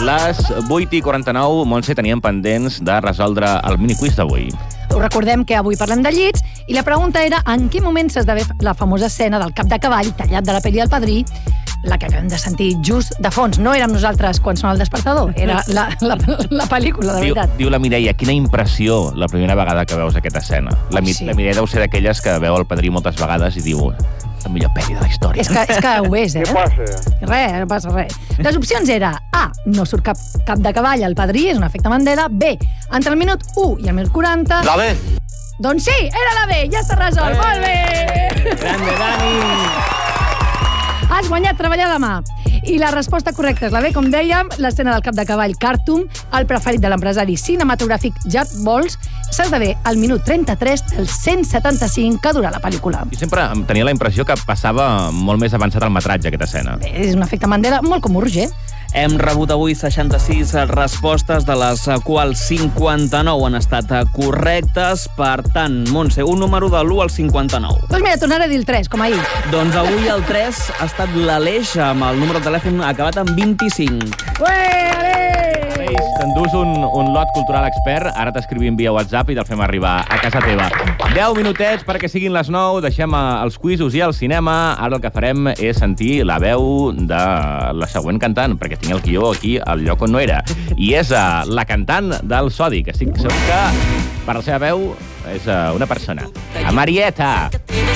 Les 8:49, Montse, teníem pendents de resoldre el miniquiz d'avui. Us recordem que avui parlem de llits i la pregunta era en quin moment s'esdevé la famosa escena del cap de cavall tallat de la pel·li del Padrí, la que acabem de sentir just de fons. No érem nosaltres quan sona el despertador, era la pel·lícula, de veritat. Diu la Mireia, quina impressió la primera vegada que veus aquesta escena. La Mireia deu ser d'aquelles que veu el Padrí moltes vegades i diu la millor pel·li de la història. És que ho és, Què passa? Res, no passa res. Les opcions era A, no surt cap de cavall al Padrí, és un efecte Mandela. B, entre el minut 1 i el minut 40... La B. Doncs sí, era la B, ja està resolt. Molt bé! Grande, Dani! Has guanyat treballar demà. I la resposta correcta és la B, com dèiem, l'escena del cap de cavall Cartoon, el preferit de l'empresari cinematogràfic Jack Bols, s'esdevé al minut 33 del 175 que dura la pel·lícula. I sempre tenia la impressió que passava molt més avançat el metratge, aquesta escena. Bé, és un efecte Mandela molt com Roger. Hem rebut avui 66 respostes, de les quals 59 han estat correctes. Per tant, Montse, un número de l'1 al 59. Doncs mira, tornaré a dir el 3, com ahir. Doncs avui el 3 ha estat l'Aleix, amb el número de telèfon acabat amb 25. Ué, Aleix! Aleix, t'endús un lot cultural expert, ara t'escrivim via WhatsApp i te'l fem arribar a casa teva. 10 minutets perquè siguin les 9, deixem els quizzos i el cinema. Ara el que farem és sentir la veu de la següent cantant, perquè tinc el guió aquí al lloc on no era. I és la cantant del Sodi, que estic segur que per la seva veu és una persona. A Marieta!